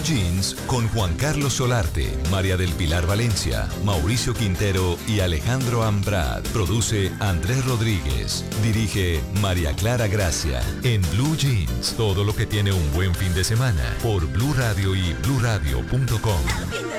Jeans con Juan Carlos Solarte, María del Pilar Valencia, Mauricio Quintero y Alejandro Ambrad. Produce Andrés Rodríguez. Dirige María Clara Gracia. En Blue Jeans, todo lo que tiene un buen fin de semana. Por Blue Radio y bluradio.com.